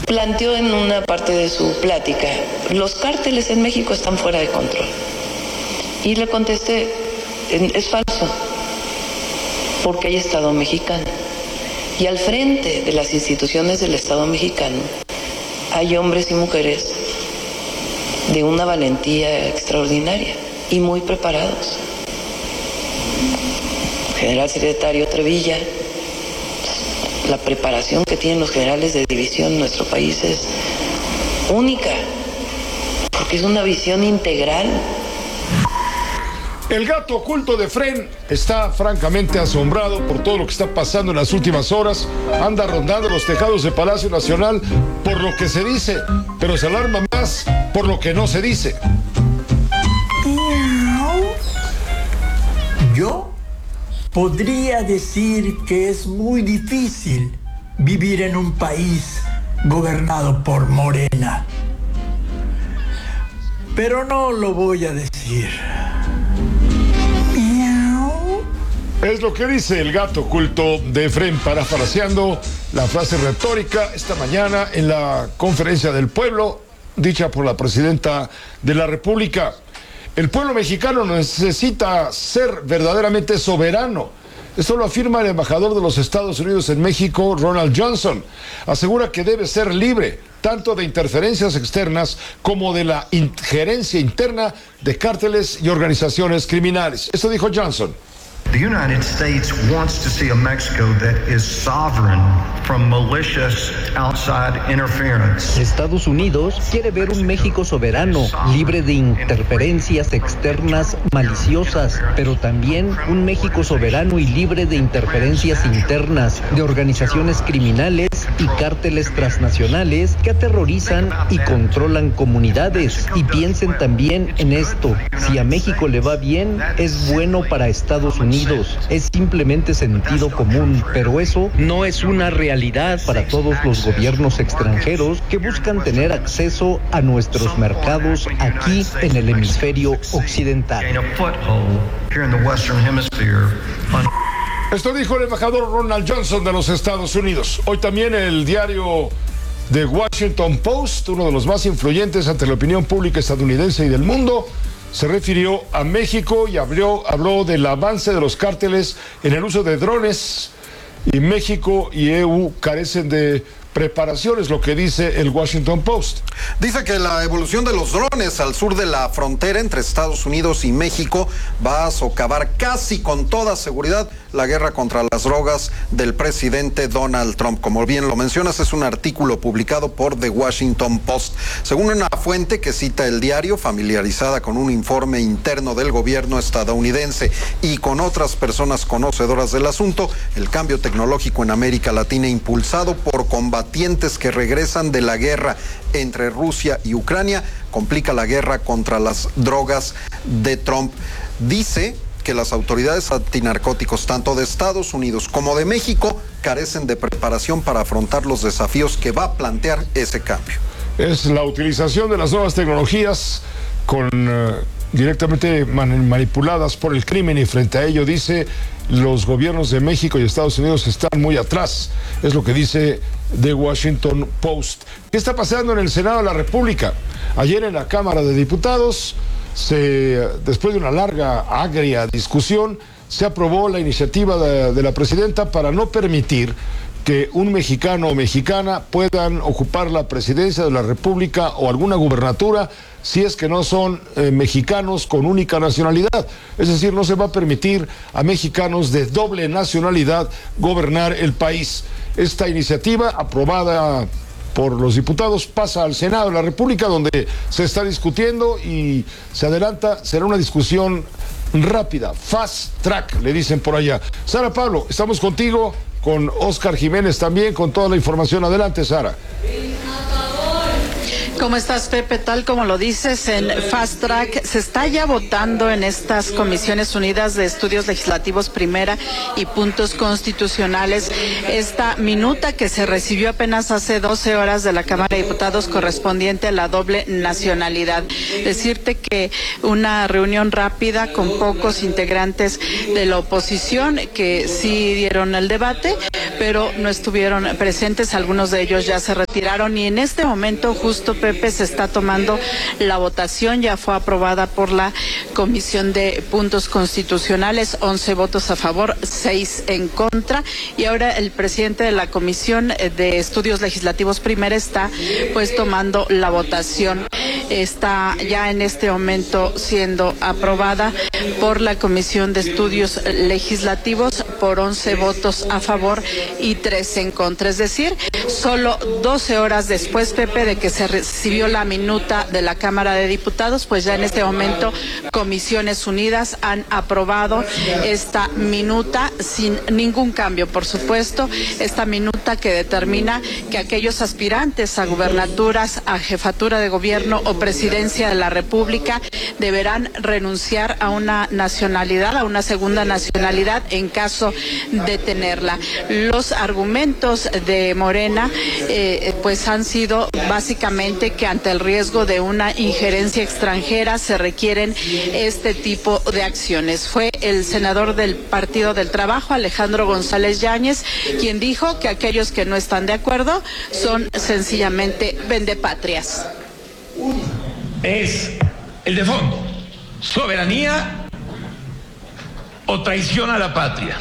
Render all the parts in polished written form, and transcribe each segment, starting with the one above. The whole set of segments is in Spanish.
planteó en una parte de su plática, los cárteles en México están fuera de control. Y le contesté, es falso, porque hay Estado mexicano. Y al frente de las instituciones del Estado mexicano hay hombres y mujeres de una valentía extraordinaria y muy preparados. General Secretario Trevilla, la preparación que tienen los generales de división en nuestro país es única, porque es una visión integral. El gato oculto de Fren está francamente asombrado por todo lo que está pasando en las últimas horas. Anda rondando los tejados de Palacio Nacional por lo que se dice, pero se alarma más por lo que no se dice. Yo podría decir que es muy difícil vivir en un país gobernado por Morena, pero no lo voy a decir. Es lo que dice el gato oculto de Efrén, parafraseando la frase retórica esta mañana en la conferencia del pueblo, dicha por la presidenta de la República. El pueblo mexicano necesita ser verdaderamente soberano. Esto lo afirma el embajador de los Estados Unidos en México, Ronald Johnson. Asegura que debe ser libre tanto de interferencias externas como de la injerencia interna de cárteles y organizaciones criminales. Esto dijo Johnson. The United States wants to see a Mexico that is sovereign from malicious outside interference. Estados Unidos quiere ver un México soberano, libre de interferencias externas maliciosas, pero también un México soberano y libre de interferencias internas de organizaciones criminales y cárteles transnacionales que aterrorizan y controlan comunidades. Y piensen también en esto: si a México le va bien, es bueno para Estados Unidos. Es simplemente sentido común, pero eso no es una realidad para todos los gobiernos extranjeros que buscan tener acceso a nuestros mercados aquí en el hemisferio occidental. Esto dijo el embajador Ronald Johnson de los Estados Unidos. Hoy también el diario The Washington Post, uno de los más influyentes ante la opinión pública estadounidense y del mundo, se refirió a México y habló del avance de los cárteles en el uso de drones, y México y EU carecen de preparaciones, lo que dice el Washington Post. Dice que la evolución de los drones al sur de la frontera entre Estados Unidos y México va a socavar casi con toda seguridad la guerra contra las drogas del presidente Donald Trump. Como bien lo mencionas, es un artículo publicado por The Washington Post. Según una fuente que cita el diario, familiarizada con un informe interno del gobierno estadounidense y con otras personas conocedoras del asunto, el cambio tecnológico en América Latina, impulsado por combatientes que regresan de la guerra entre Rusia y Ucrania, complica la guerra contra las drogas de Trump. Dice que las autoridades antinarcóticos, tanto de Estados Unidos como de México, carecen de preparación para afrontar los desafíos que va a plantear ese cambio. Es la utilización de las nuevas tecnologías directamente manipuladas por el crimen, y frente a ello, dice, los gobiernos de México y Estados Unidos están muy atrás. Es lo que dice The Washington Post. ¿Qué está pasando en el Senado de la República? Ayer en la Cámara de Diputados, después de una larga, agria discusión, se aprobó la iniciativa de la presidenta para no permitir que un mexicano o mexicana puedan ocupar la presidencia de la República o alguna gubernatura si es que no son mexicanos con única nacionalidad. Es decir, no se va a permitir a mexicanos de doble nacionalidad gobernar el país. Esta iniciativa, aprobada por los diputados, pasa al Senado de la República, donde se está discutiendo y se adelanta. Será una discusión rápida, fast track, le dicen por allá. Sara Pablo, estamos contigo, con Oscar Jiménez también, con toda la información. Adelante, Sara. ¿Cómo estás, Pepe? Tal como lo dices, en Fast Track se está ya votando en estas Comisiones Unidas de Estudios Legislativos Primera y Puntos Constitucionales esta minuta que se recibió apenas hace 12 horas de la Cámara de Diputados correspondiente a la doble nacionalidad. Decirte que una reunión rápida con pocos integrantes de la oposición que sí dieron el debate, pero no estuvieron presentes, algunos de ellos ya se retiraron y en este momento justo, Pepe, se está tomando la votación, ya fue aprobada por la Comisión de Puntos Constitucionales, 11 votos a favor, 6 en contra, y ahora el presidente de la Comisión de Estudios Legislativos Primera está pues tomando la votación. Está ya en este momento siendo aprobada por la Comisión de Estudios Legislativos por 11 votos a favor y 3 en contra. Es decir, solo 12 horas después, Pepe, de que se recibió la minuta de la Cámara de Diputados, pues ya en este momento Comisiones Unidas han aprobado esta minuta sin ningún cambio, por supuesto, esta minuta que determina que aquellos aspirantes a gubernaturas, a jefatura de gobierno o presidencia de la República deberán renunciar a una nacionalidad, a una segunda nacionalidad en caso de tenerla. Los argumentos de Morena pues han sido básicamente que ante el riesgo de una injerencia extranjera se requieren este tipo de acciones. Fue el senador del Partido del Trabajo, Alejandro González Yáñez, quien dijo que aquellos que no están de acuerdo son sencillamente vendepatrias. Es el de fondo, soberanía o traición a la patria,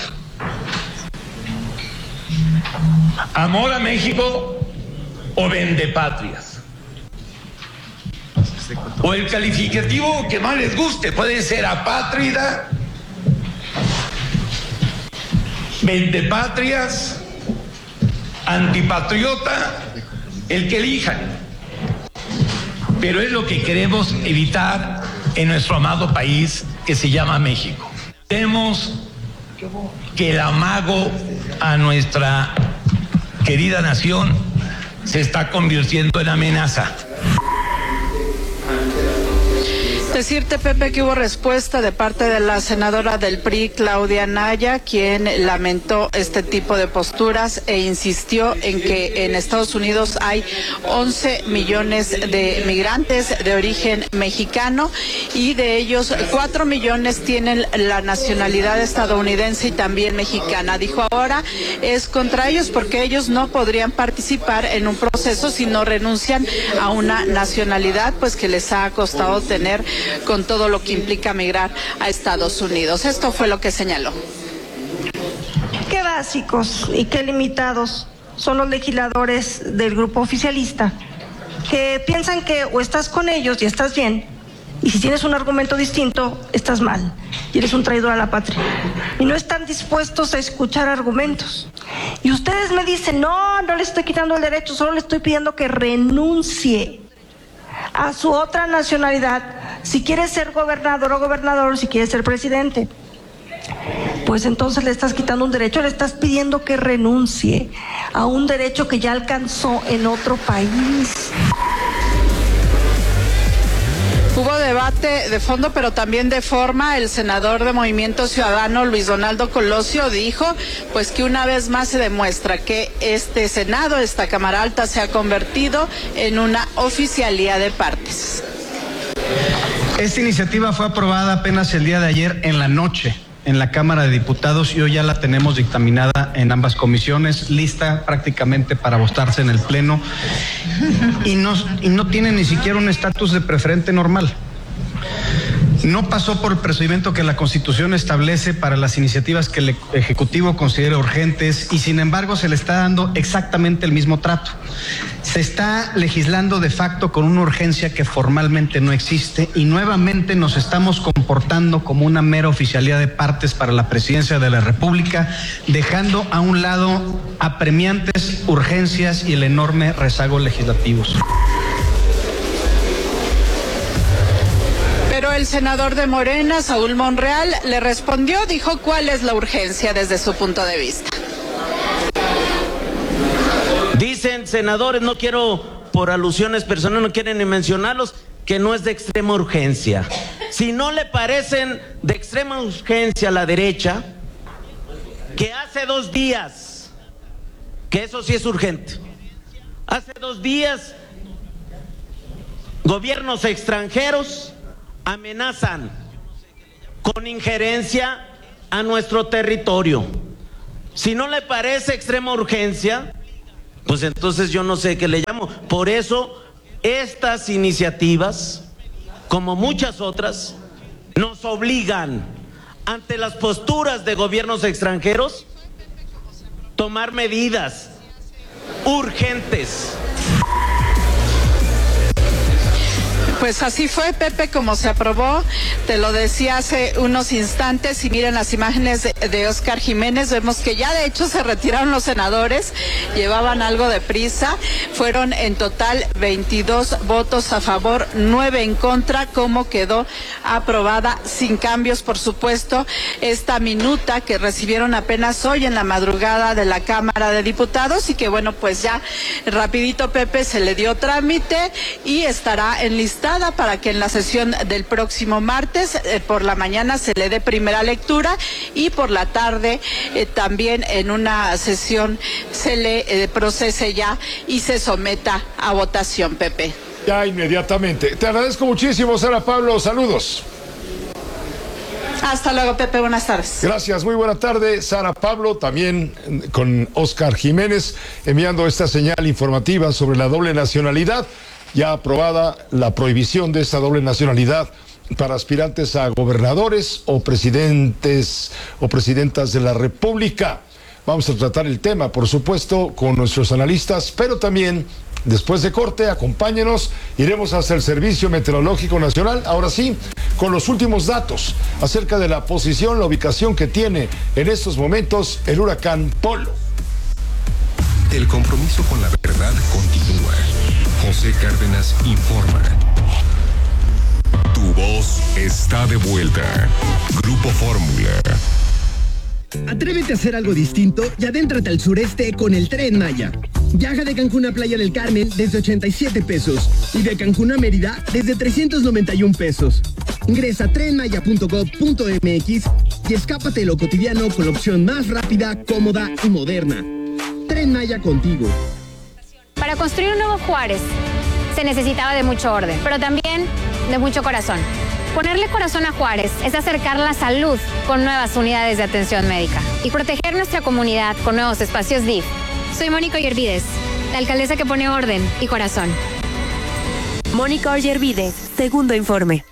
amor a México o vendepatrias, o el calificativo que más les guste, puede ser apátrida, vendepatrias, antipatriota, el que elijan. Pero es lo que queremos evitar en nuestro amado país que se llama México. Vemos que el amago a nuestra querida nación se está convirtiendo en amenaza. Decirte, Pepe, que hubo respuesta de parte de la senadora del PRI, Claudia Anaya, quien lamentó este tipo de posturas e insistió en que en Estados Unidos hay 11 millones de migrantes de origen mexicano y de ellos 4 millones tienen la nacionalidad estadounidense y también mexicana. Dijo, ahora es contra ellos porque ellos no podrían participar en un proceso si no renuncian a una nacionalidad pues que les ha costado tener con todo lo que implica migrar a Estados Unidos. Esto fue lo que señaló. Qué básicos y qué limitados son los legisladores del grupo oficialista, que piensan que o estás con ellos y estás bien, y si tienes un argumento distinto, estás mal, y eres un traidor a la patria. Y no están dispuestos a escuchar argumentos. Y ustedes me dicen, no le estoy quitando el derecho, solo le estoy pidiendo que renuncie a su otra nacionalidad, si quiere ser gobernador o gobernador, si quiere ser presidente. Pues entonces le estás quitando un derecho, le estás pidiendo que renuncie a un derecho que ya alcanzó en otro país. Hubo debate de fondo, pero también de forma. El senador de Movimiento Ciudadano, Luis Donaldo Colosio, dijo pues que una vez más se demuestra que este Senado, esta Cámara Alta, se ha convertido en una oficialía de partes. Esta iniciativa fue aprobada apenas el día de ayer en la noche en la Cámara de Diputados y hoy ya la tenemos dictaminada en ambas comisiones, lista prácticamente para votarse en el Pleno y no tiene ni siquiera un estatus de preferente normal. No pasó por el procedimiento que la Constitución establece para las iniciativas que el Ejecutivo considera urgentes y sin embargo se le está dando exactamente el mismo trato. Se está legislando de facto con una urgencia que formalmente no existe y nuevamente nos estamos comportando como una mera oficialía de partes para la presidencia de la República, dejando a un lado apremiantes urgencias y el enorme rezago legislativos. Pero el senador de Morena, Saúl Monreal, le respondió, dijo cuál es la urgencia desde su punto de vista. Dicen senadores, no quiero por alusiones personales, no quieren ni mencionarlos, que no es de extrema urgencia. Si no le parecen de extrema urgencia a la derecha, que hace 2 días, que eso sí es urgente, hace 2 días gobiernos extranjeros amenazan con injerencia a nuestro territorio. Si no le parece extrema urgencia, pues entonces yo no sé qué le llamo. Por eso estas iniciativas, como muchas otras, nos obligan, ante las posturas de gobiernos extranjeros, tomar medidas urgentes. Pues así fue, Pepe, como se aprobó. Te lo decía hace unos instantes, y miren las imágenes de Óscar Jiménez. Vemos que ya de hecho se retiraron los senadores, llevaban algo de prisa. Fueron en total 22 votos a favor, 9 en contra. Cómo quedó aprobada sin cambios, por supuesto, esta minuta que recibieron apenas hoy en la madrugada de la Cámara de Diputados, y que bueno, pues ya rapidito, Pepe, se le dio trámite y estará enlistada para que en la sesión del próximo martes por la mañana se le dé primera lectura, y por la tarde también en una sesión se le procese ya y se someta a votación, Pepe. Ya inmediatamente. Te agradezco muchísimo, Sara Pablo. Saludos. Hasta luego, Pepe. Buenas tardes. Gracias, muy buena tarde, Sara Pablo, también con Óscar Jiménez, enviando esta señal informativa sobre la doble nacionalidad. Ya aprobada la prohibición de esta doble nacionalidad para aspirantes a gobernadores o presidentes o presidentas de la República. Vamos a tratar el tema, por supuesto, con nuestros analistas, pero también, después de corte, acompáñenos, iremos hasta el Servicio Meteorológico Nacional, ahora sí, con los últimos datos acerca de la posición, la ubicación que tiene en estos momentos el huracán Polo. El compromiso con la verdad continúa. José Cárdenas informa. Tu voz está de vuelta. Grupo Fórmula. Atrévete a hacer algo distinto y adéntrate al sureste con el Tren Maya. Viaja de Cancún a Playa del Carmen desde 87 pesos y de Cancún a Mérida desde 391 pesos. Ingresa a trenmaya.gov.mx y escápate de lo cotidiano con la opción más rápida, cómoda y moderna. Tren Maya contigo. Para construir un nuevo Juárez se necesitaba de mucho orden, pero también de mucho corazón. Ponerle corazón a Juárez es acercar la salud con nuevas unidades de atención médica y proteger nuestra comunidad con nuevos espacios DIF. Soy Mónica Ollervides, la alcaldesa que pone orden y corazón. Mónica Ollervides, segundo informe.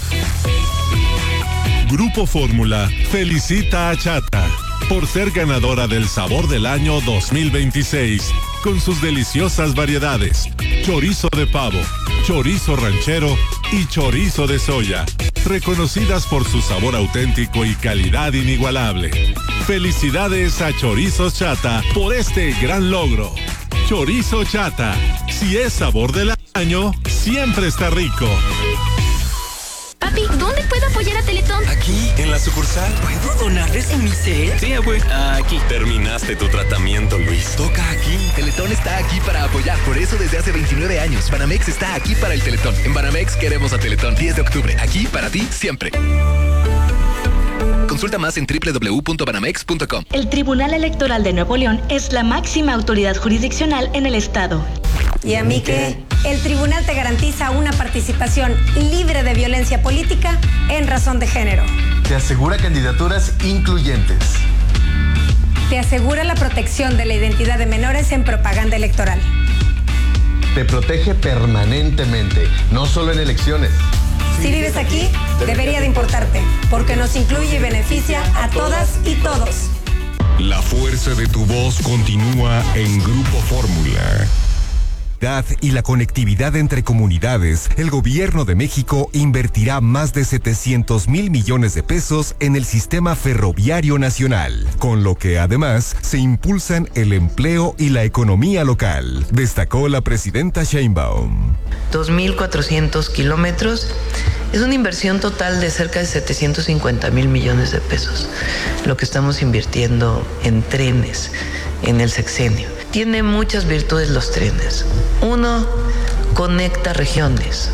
Grupo Fórmula felicita a Chata por ser ganadora del Sabor del Año 2026 con sus deliciosas variedades: chorizo de pavo, chorizo ranchero y chorizo de soya, reconocidas por su sabor auténtico y calidad inigualable. Felicidades a Chorizos Chata por este gran logro. Chorizo Chata, si es sabor del año, siempre está rico. Papi, ¿dónde puedo apoyar a Teletón? Aquí, en la sucursal. ¿Puedo donarles en mi cel? Sí, abue. Aquí. Terminaste tu tratamiento, Luis. Toca aquí. Teletón está aquí para apoyar. Por eso desde hace 29 años. Banamex está aquí para el Teletón. En Banamex queremos a Teletón. 10 de octubre. Aquí para ti siempre. Consulta más en www.banamex.com. El Tribunal Electoral de Nuevo León es la máxima autoridad jurisdiccional en el estado. ¿Y a mí qué? El tribunal te garantiza una participación libre de violencia política en razón de género. Te asegura candidaturas incluyentes. Te asegura la protección de la identidad de menores en propaganda electoral. Te protege permanentemente, no solo en elecciones. Si vives aquí, debería de importarte, porque nos incluye y beneficia a todas y todos. La fuerza de tu voz continúa en Grupo Fórmula. Y la conectividad entre comunidades, el Gobierno de México invertirá más de 700,000 millones de pesos en el sistema ferroviario nacional, con lo que además se impulsan el empleo y la economía local, destacó la presidenta Sheinbaum. 2,400 kilómetros. Es una inversión total de cerca de 750,000 millones de pesos, lo que estamos invirtiendo en trenes en el sexenio. Tiene muchas virtudes los trenes. Uno, conecta regiones.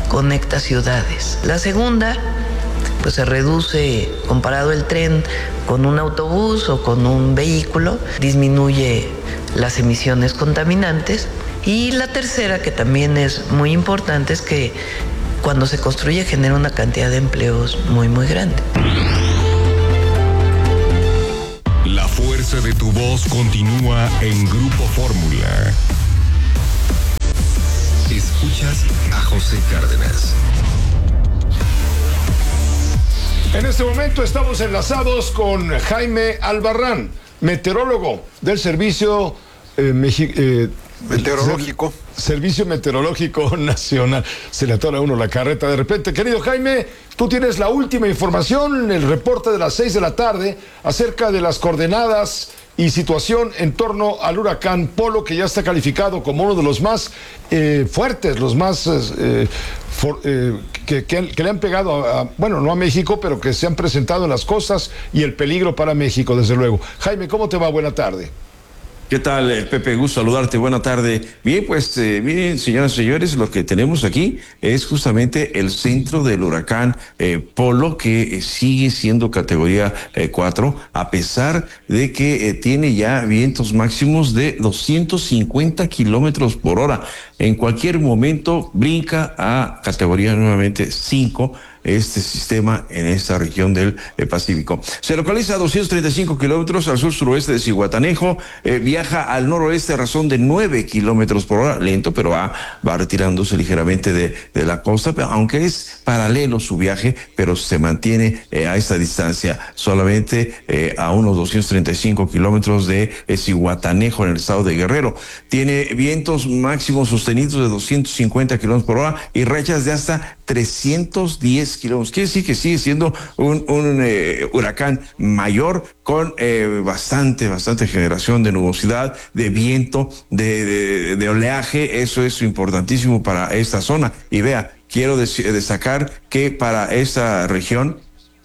conecta ciudades. La segunda, pues se reduce, comparado el tren con un autobús o con un vehículo, disminuye las emisiones contaminantes. Y la tercera, que también es muy importante, es que cuando se construye genera una cantidad de empleos muy, muy grande. La fuerza de tu voz continúa en Grupo Fórmula. Escuchas a José Cárdenas. En este momento estamos enlazados con Jaime Albarrán, meteorólogo del Servicio Meteorológico. Servicio Meteorológico Nacional. Se le atora a uno la carreta de repente. Querido Jaime, tú tienes la última información, el reporte de las 6 de la tarde acerca de las coordenadas y situación en torno al huracán Polo, que ya está calificado como uno de los más fuertes, los más que le han pegado bueno, no a México, pero que se han presentado en las costas, y el peligro para México, desde luego. Jaime, ¿cómo te va? Buena tarde. ¿Qué tal, Pepe? Gusto saludarte. Buena tarde. Bien, pues miren, señoras y señores, lo que tenemos aquí es justamente el centro del huracán Polo, que sigue siendo categoría 4, a pesar de que tiene ya vientos máximos de 250 kilómetros por hora. En cualquier momento brinca a categoría nuevamente 5. Este sistema en esta región del Pacífico. Se localiza a 235 kilómetros al sur-suroeste de Zihuatanejo, viaja al noroeste a razón de 9 kilómetros por hora, lento, pero va retirándose ligeramente de la costa, aunque es paralelo su viaje, pero se mantiene a esta distancia, solamente a unos 235 kilómetros de Zihuatanejo en el estado de Guerrero. Tiene vientos máximos sostenidos de 250 kilómetros por hora y rachas de hasta 310 kilómetros. Quiere decir que sigue siendo un huracán mayor, con bastante generación de nubosidad, de viento, de oleaje. Eso es importantísimo para esta zona. Y vea, quiero destacar que para esta región,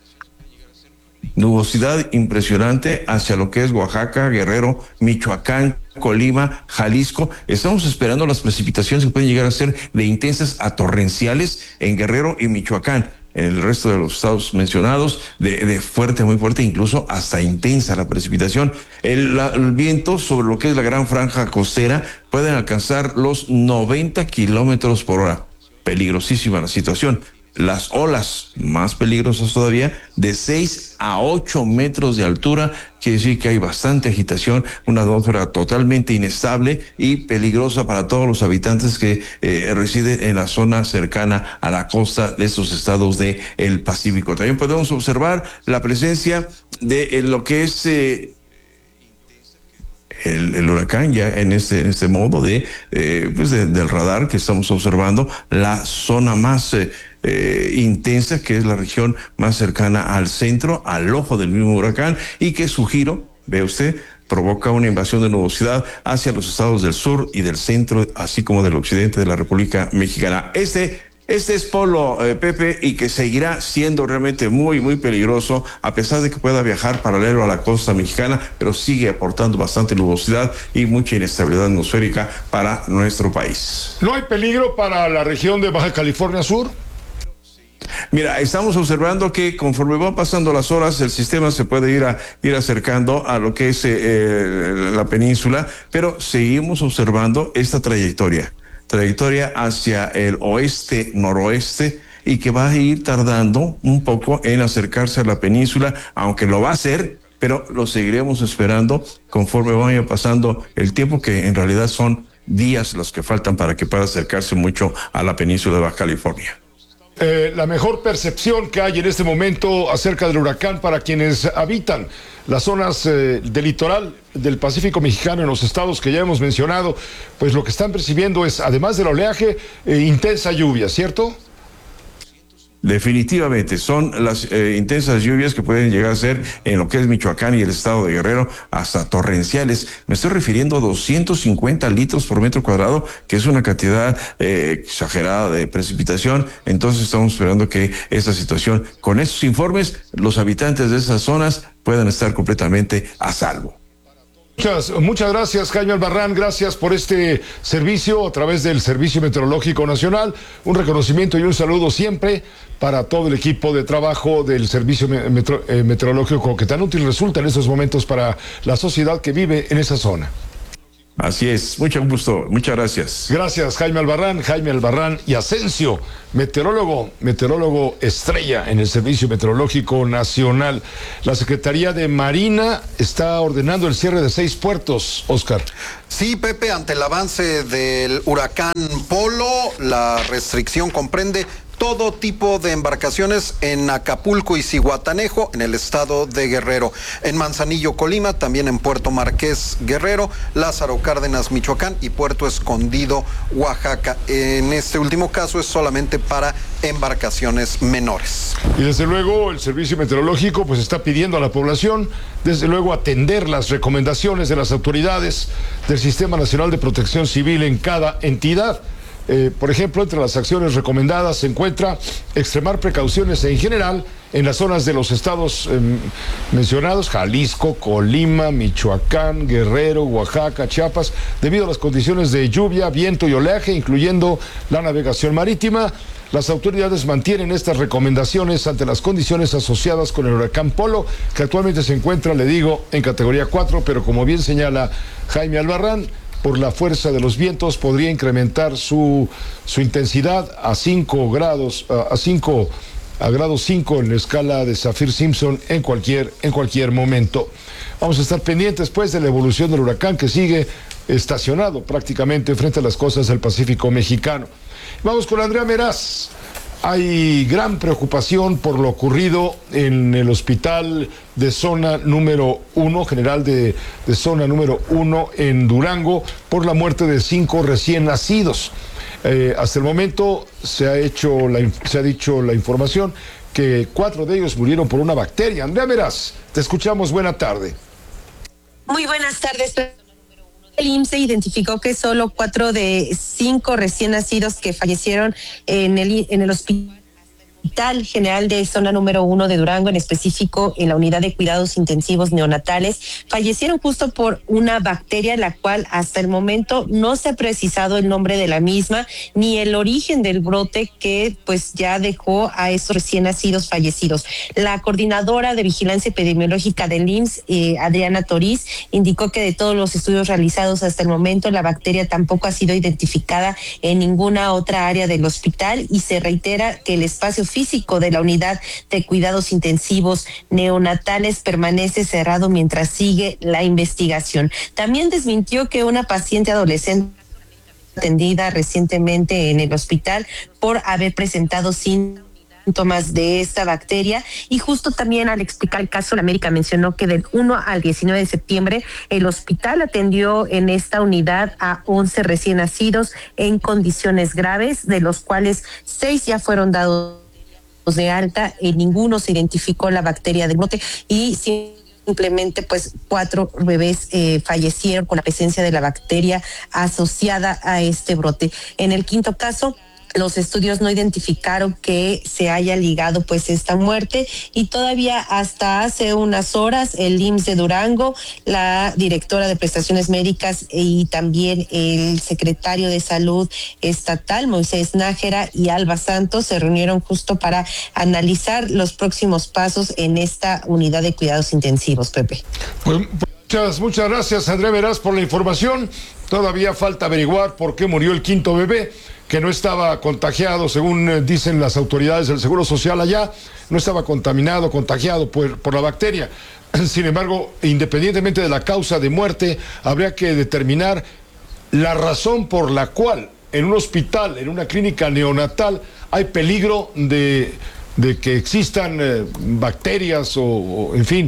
nubosidad impresionante hacia lo que es Oaxaca, Guerrero, Michoacán, Colima, Jalisco. Estamos esperando las precipitaciones que pueden llegar a ser de intensas a torrenciales en Guerrero y Michoacán. En el resto de los estados mencionados, de fuerte, muy fuerte, incluso hasta intensa la precipitación. El viento sobre lo que es la gran franja costera pueden alcanzar los 90 kilómetros por hora. Peligrosísima la situación. Las olas, más peligrosas todavía, de 6 a 8 metros de altura. Quiere decir que hay bastante agitación, una atmósfera totalmente inestable y peligrosa para todos los habitantes que residen en la zona cercana a la costa de estos estados del Pacífico. También podemos observar la presencia de lo que es el huracán ya en este modo del radar que estamos observando, la zona más intensa, que es la región más cercana al centro, al ojo del mismo huracán, y que su giro, ve usted, provoca una invasión de nubosidad hacia los estados del sur y del centro, así como del occidente de la República Mexicana. Este es Polo, Pepe, y que seguirá siendo realmente muy, muy peligroso, a pesar de que pueda viajar paralelo a la costa mexicana, pero sigue aportando bastante nubosidad y mucha inestabilidad atmosférica para nuestro país. ¿No hay peligro para la región de Baja California Sur? Mira, estamos observando que conforme van pasando las horas, el sistema se puede ir acercando a lo que es la península, pero seguimos observando esta trayectoria hacia el oeste-noroeste, y que va a ir tardando un poco en acercarse a la península, aunque lo va a hacer, pero lo seguiremos esperando conforme vaya pasando el tiempo, que en realidad son días los que faltan para que pueda acercarse mucho a la península de Baja California. La mejor percepción que hay en este momento acerca del huracán para quienes habitan las zonas del litoral del Pacífico mexicano, en los estados que ya hemos mencionado, pues lo que están percibiendo es, además del oleaje, intensa lluvia, ¿cierto? Definitivamente, son las intensas lluvias que pueden llegar a ser en lo que es Michoacán y el estado de Guerrero, hasta torrenciales. Me estoy refiriendo a 250 litros por metro cuadrado, que es una cantidad exagerada de precipitación. Entonces estamos esperando que esta situación, con estos informes, los habitantes de esas zonas puedan estar completamente a salvo. Muchas gracias, Jaime Albarrán. Gracias por este servicio a través del Servicio Meteorológico Nacional. Un reconocimiento y un saludo siempre para todo el equipo de trabajo del Servicio Meteorológico que tan útil resulta en estos momentos para la sociedad que vive en esa zona. Así es, mucho gusto, muchas gracias. Gracias, Jaime Albarrán y Asensio, meteorólogo estrella en el Servicio Meteorológico Nacional. La Secretaría de Marina está ordenando el cierre de 6 puertos, Oscar. Sí, Pepe, ante el avance del huracán Polo, la restricción comprende todo tipo de embarcaciones en Acapulco y Zihuatanejo, en el estado de Guerrero, en Manzanillo, Colima, también en Puerto Marqués, Guerrero, Lázaro Cárdenas, Michoacán y Puerto Escondido, Oaxaca. En este último caso es solamente para embarcaciones menores. Y desde luego el Servicio Meteorológico pues está pidiendo a la población, desde luego, atender las recomendaciones de las autoridades del Sistema Nacional de Protección Civil en cada entidad. Por ejemplo, entre las acciones recomendadas se encuentra extremar precauciones en general en las zonas de los estados mencionados, Jalisco, Colima, Michoacán, Guerrero, Oaxaca, Chiapas, debido a las condiciones de lluvia, viento y oleaje, incluyendo la navegación marítima. Las autoridades mantienen estas recomendaciones ante las condiciones asociadas con el huracán Polo, que actualmente se encuentra, le digo, en categoría 4, pero como bien señala Jaime Albarrán, por la fuerza de los vientos podría incrementar su intensidad a 5 grados, a grado 5 en la escala de Saffir-Simpson en cualquier momento. Vamos a estar pendientes pues de la evolución del huracán, que sigue estacionado prácticamente frente a las costas del Pacífico mexicano. Vamos con Andrea Meraz. Hay gran preocupación por lo ocurrido en el hospital de zona número 1, general de zona número 1 en Durango, por la muerte de 5 recién nacidos. Hasta el momento se ha dicho la información que 4 de ellos murieron por una bacteria. Andrea Meraz, te escuchamos, buena tarde. Muy buenas tardes. El IMSS identificó que solo 4 de 5 recién nacidos que fallecieron en el Hospital General de Zona número 1 de Durango, en específico en la unidad de cuidados intensivos neonatales, fallecieron justo por una bacteria, la cual hasta el momento no se ha precisado el nombre de la misma ni el origen del brote que pues ya dejó a esos recién nacidos fallecidos. La coordinadora de vigilancia epidemiológica del IMSS, Adriana Toriz, indicó que de todos los estudios realizados hasta el momento, la bacteria tampoco ha sido identificada en ninguna otra área del hospital, y se reitera que el espacio físico de la unidad de cuidados intensivos neonatales permanece cerrado mientras sigue la investigación. También desmintió que una paciente adolescente atendida recientemente en el hospital por haber presentado síntomas de esta bacteria, y justo también al explicar el caso, la médica mencionó que del 1 al 19 de septiembre el hospital atendió en esta unidad a 11 recién nacidos en condiciones graves, de los cuales 6 ya fueron dados de alta, en ninguno se identificó la bacteria del brote, y simplemente pues 4 bebés fallecieron con la presencia de la bacteria asociada a este brote. En el quinto caso, los estudios no identificaron que se haya ligado pues esta muerte, y todavía hasta hace unas horas el IMSS de Durango, la directora de prestaciones médicas y también el secretario de salud estatal, Moisés Nájera, y Alba Santos se reunieron justo para analizar los próximos pasos en esta unidad de cuidados intensivos, Pepe. Pues muchas gracias, Andrea Meraz, por la información. Todavía falta averiguar por qué murió el quinto bebé, que no estaba contagiado, según dicen las autoridades del Seguro Social allá, no estaba contagiado por la bacteria. Sin embargo, independientemente de la causa de muerte, habría que determinar la razón por la cual en un hospital, en una clínica neonatal, hay peligro de que existan bacterias o en fin,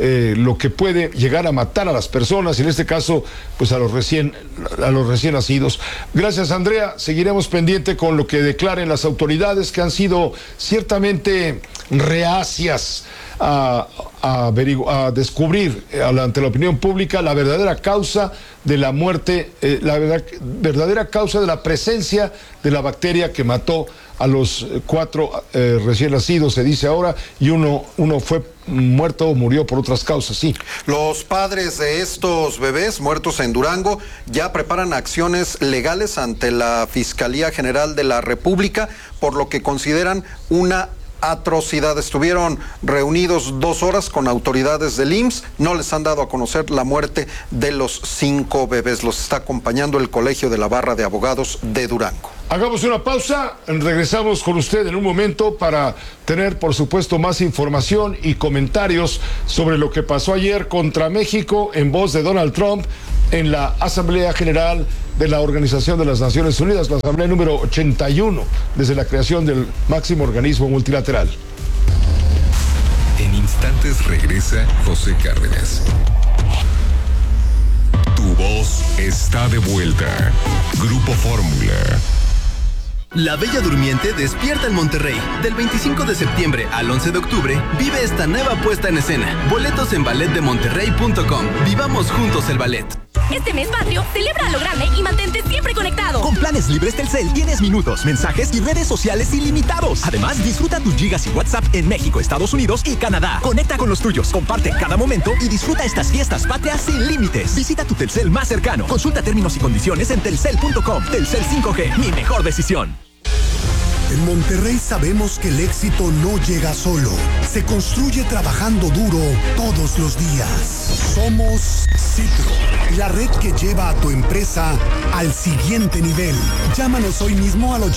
lo que puede llegar a matar a las personas, y en este caso pues a los recién nacidos. Gracias, Andrea. Seguiremos pendiente con lo que declaren las autoridades, que han sido ciertamente reacias a descubrir ante la opinión pública la verdadera causa de la muerte, la verdadera causa de la presencia de la bacteria que mató a los 4 recién nacidos, se dice ahora, y uno fue muerto o murió por otras causas, sí. Los padres de estos bebés muertos en Durango ya preparan acciones legales ante la Fiscalía General de la República por lo que consideran una atrocidad. Estuvieron reunidos 2 horas con autoridades del IMSS, no les han dado a conocer la muerte de los 5 bebés. Los está acompañando el Colegio de la Barra de Abogados de Durango. Hagamos una pausa, regresamos con usted en un momento para tener, por supuesto, más información y comentarios sobre lo que pasó ayer contra México en voz de Donald Trump en la Asamblea General de la Organización de las Naciones Unidas, la Asamblea número 81, desde la creación del máximo organismo multilateral. En instantes regresa José Cárdenas. Tu voz está de vuelta. Grupo Fórmula. La Bella Durmiente despierta en Monterrey. Del 25 de septiembre al 11 de octubre, vive esta nueva puesta en escena. Boletos en balletdemonterrey.com. Vivamos juntos el ballet. Este mes patrio, celebra a lo grande y mantente siempre conectado. Con planes libres Telcel tienes minutos, mensajes y redes sociales ilimitados. Además, disfruta tus gigas y WhatsApp en México, Estados Unidos y Canadá. Conecta con los tuyos, comparte cada momento y disfruta estas fiestas patrias sin límites. Visita tu Telcel más cercano. Consulta términos y condiciones en telcel.com. Telcel 5G, mi mejor decisión. En Monterrey sabemos que el éxito no llega solo. Se construye trabajando duro todos los días. Somos Citro, la red que lleva a tu empresa al siguiente nivel. Llámanos hoy mismo al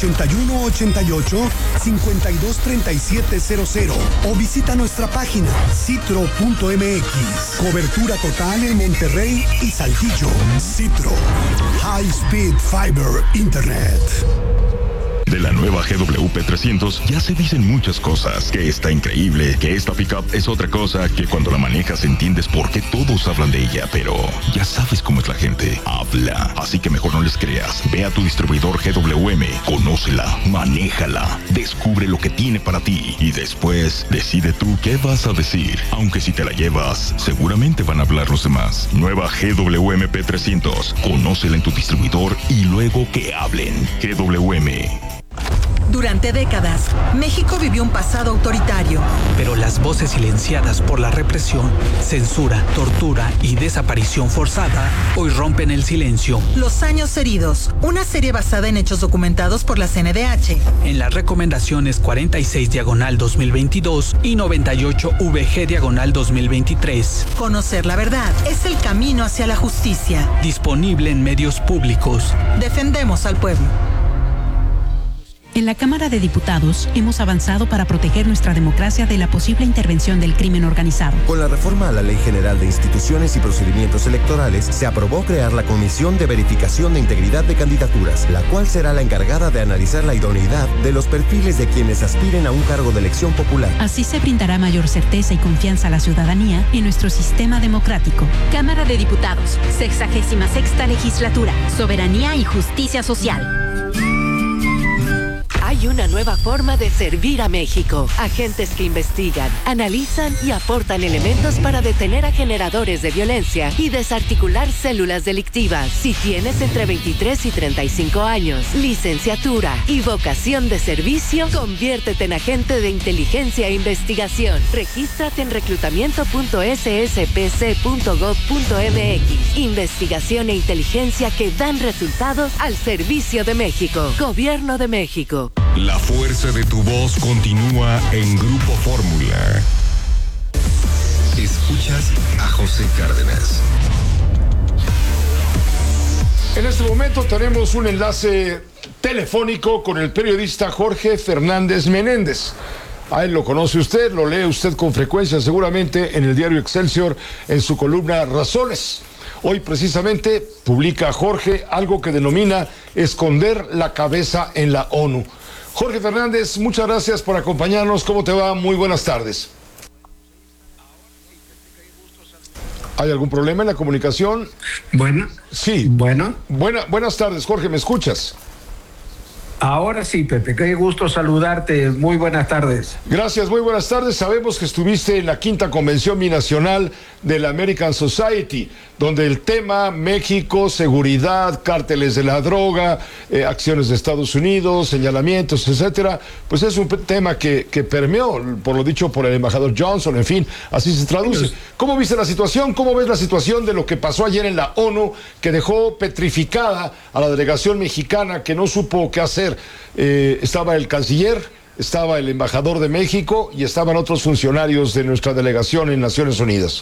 8188-523700 o visita nuestra página citro.mx. Cobertura total en Monterrey y Saltillo. Citro, High Speed Fiber Internet. De la nueva GWP 300 ya se dicen muchas cosas, que está increíble, que esta pickup es otra cosa, que cuando la manejas entiendes por qué todos hablan de ella, pero ya sabes cómo es la gente, habla, así que mejor no les creas. Ve a tu distribuidor GWM, conócela, manéjala, descubre lo que tiene para ti y después decide tú qué vas a decir, aunque si te la llevas, seguramente van a hablar los demás. Nueva GWM P300, conócela en tu distribuidor y luego que hablen. GWM. Durante décadas, México vivió un pasado autoritario. Pero las voces silenciadas por la represión, censura, tortura y desaparición forzada hoy rompen el silencio. Los años heridos, una serie basada en hechos documentados por la CNDH. En las recomendaciones 46/2022 y 98VG/2023. Conocer la verdad es el camino hacia la justicia. Disponible en medios públicos. Defendemos al pueblo. En la Cámara de Diputados hemos avanzado para proteger nuestra democracia de la posible intervención del crimen organizado. Con la reforma a la Ley General de Instituciones y Procedimientos Electorales, se aprobó crear la Comisión de Verificación de Integridad de Candidaturas, la cual será la encargada de analizar la idoneidad de los perfiles de quienes aspiren a un cargo de elección popular. Así se brindará mayor certeza y confianza a la ciudadanía en nuestro sistema democrático. Cámara de Diputados, 66ª Legislatura, Soberanía y Justicia Social. Hay una nueva forma de servir a México. Agentes que investigan, analizan y aportan elementos para detener a generadores de violencia y desarticular células delictivas. Si tienes entre 23 y 35 años, licenciatura y vocación de servicio, conviértete en agente de inteligencia e investigación. Regístrate en reclutamiento.sspc.gov.mx. Investigación e inteligencia que dan resultados al servicio de México. Gobierno de México. La fuerza de tu voz continúa en Grupo Fórmula. Escuchas a José Cárdenas. En este momento tenemos un enlace telefónico con el periodista Jorge Fernández Menéndez. A él lo conoce usted, lo lee usted con frecuencia seguramente en el diario Excelsior en su columna Razones. Hoy precisamente publica Jorge algo que denomina esconder la cabeza en la ONU. Jorge Fernández, muchas gracias por acompañarnos. ¿Cómo te va? Muy buenas tardes. ¿Hay algún problema en la comunicación? Bueno. Sí. Bueno. Buenas tardes, Jorge, ¿me escuchas? Ahora sí, Pepe, qué gusto saludarte. Muy buenas tardes. Gracias, muy buenas tardes. Sabemos que estuviste en la 5ª Convención Binacional de la American Society, donde el tema México, seguridad, cárteles de la droga, acciones de Estados Unidos, señalamientos, etcétera, pues es un tema que permeó, por lo dicho por el embajador Johnson, en fin, así se traduce. ¿Cómo viste la situación? ¿Cómo ves la situación de lo que pasó ayer en la ONU, que dejó petrificada a la delegación mexicana, que no supo qué hacer? Estaba el canciller, estaba el embajador de México y estaban otros funcionarios de nuestra delegación en Naciones Unidas.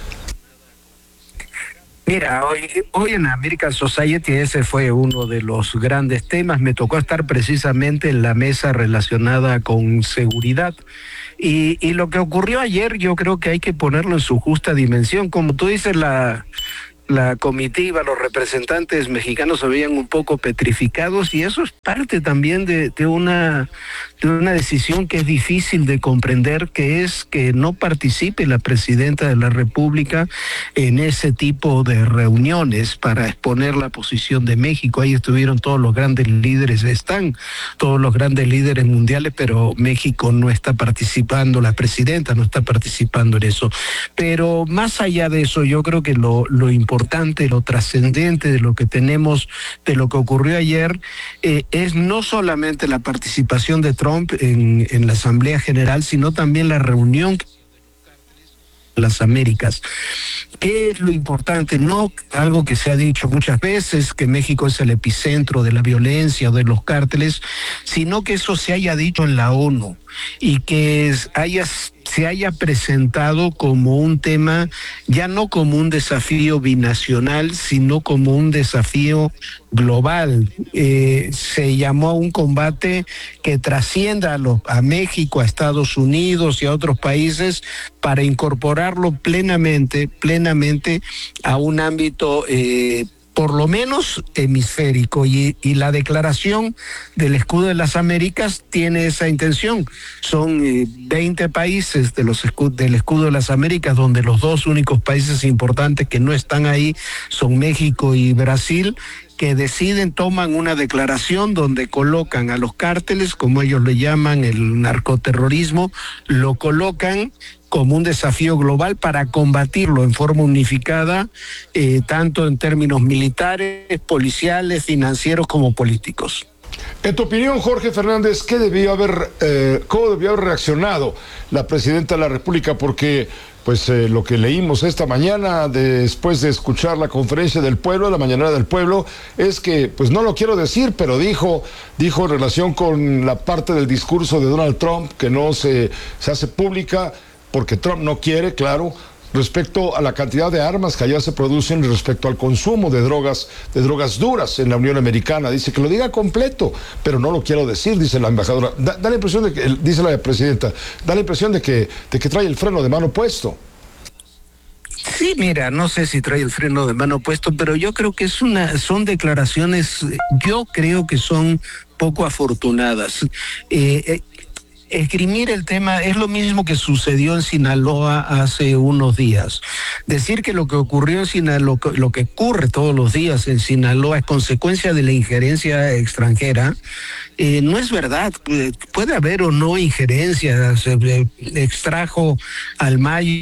Mira, hoy en American Society ese fue uno de los grandes temas. Me tocó estar precisamente en la mesa relacionada con seguridad. Y lo que ocurrió ayer yo creo que hay que ponerlo en su justa dimensión. Como tú dices, la comitiva, los representantes mexicanos se veían un poco petrificados, y eso es parte también de una decisión que es difícil de comprender, que es que no participe la presidenta de la República en ese tipo de reuniones para exponer la posición de México. Ahí estuvieron todos los grandes líderes, están todos los grandes líderes mundiales, pero México no está participando, la presidenta no está participando en eso. Pero más allá de eso, yo creo que lo importante, lo trascendente de lo que tenemos, de lo que ocurrió ayer, es no solamente la participación de Trump en la Asamblea General, sino también la reunión de las Américas. ¿Qué es lo importante? No algo que se ha dicho muchas veces, que México es el epicentro de la violencia o de los cárteles, sino que eso se haya dicho en la ONU y que se haya presentado como un tema, ya no como un desafío binacional, sino como un desafío global. Se llamó a un combate que trascienda a México, a Estados Unidos y a otros países, para incorporarlo plenamente a un ámbito por lo menos hemisférico, y la declaración del Escudo de las Américas tiene esa intención. Son 20 países del Escudo de las Américas, donde los dos únicos países importantes que no están ahí son México y Brasil, que toman una declaración donde colocan a los cárteles, como ellos le llaman, el narcoterrorismo, lo colocan como un desafío global para combatirlo en forma unificada, tanto en términos militares, policiales, financieros como políticos. En tu opinión, Jorge Fernández, ¿cómo debió haber reaccionado la presidenta de la República? Porque lo que leímos esta mañana, después de escuchar la conferencia del pueblo, la mañanera del pueblo, es que, no lo quiero decir, pero dijo en relación con la parte del discurso de Donald Trump, que no se hace pública, porque Trump no quiere, claro, respecto a la cantidad de armas que allá se producen, respecto al consumo de drogas duras en la Unión Americana. Dice que lo diga completo, pero no lo quiero decir, dice la embajadora. Da la impresión de que, dice la presidenta, da la impresión de que trae el freno de mano puesto. Sí, mira, no sé si trae el freno de mano puesto, pero yo creo que son declaraciones, yo creo que son poco afortunadas. Esgrimir el tema es lo mismo que sucedió en Sinaloa hace unos días. Decir que lo que ocurrió en Sinaloa, lo que ocurre todos los días en Sinaloa es consecuencia de la injerencia extranjera, no es verdad. Puede haber o no injerencia, se extrajo al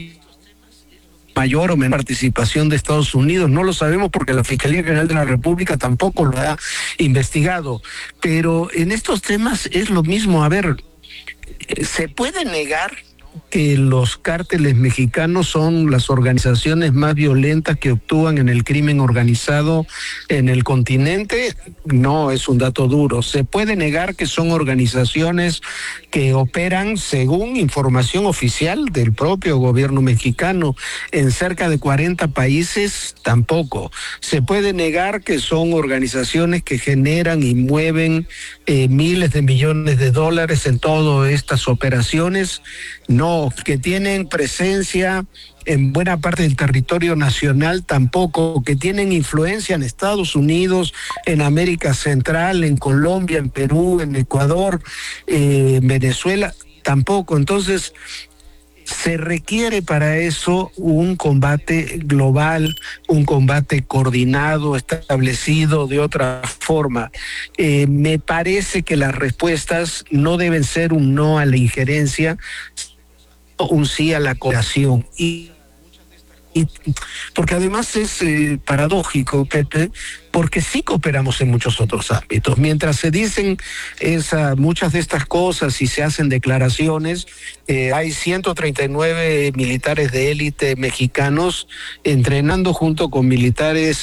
mayor o menor participación de Estados Unidos, no lo sabemos porque la Fiscalía General de la República tampoco lo ha investigado, pero en estos temas es lo mismo. A ver, ¿se puede negar que los cárteles mexicanos son las organizaciones más violentas que actúan en el crimen organizado en el continente? No, es un dato duro. ¿Se puede negar que son organizaciones que operan, según información oficial del propio gobierno mexicano, en cerca de 40 países? Tampoco. ¿Se puede negar que son organizaciones que generan y mueven miles de millones de dólares en todas estas operaciones? No. ¿Que tienen presencia en buena parte del territorio nacional? Tampoco. ¿Que tienen influencia en Estados Unidos, en América Central, en Colombia, en Perú, en Ecuador, Venezuela? Tampoco. Entonces, Se requiere para eso un combate global, un combate coordinado, establecido de otra forma. Me parece que las respuestas no deben ser un no a la injerencia, un sí a la cooperación. Y porque además es paradójico, Pepe, porque sí cooperamos en muchos otros ámbitos. Mientras se dicen muchas de estas cosas y se hacen declaraciones, hay 139 militares de élite mexicanos entrenando junto con militares,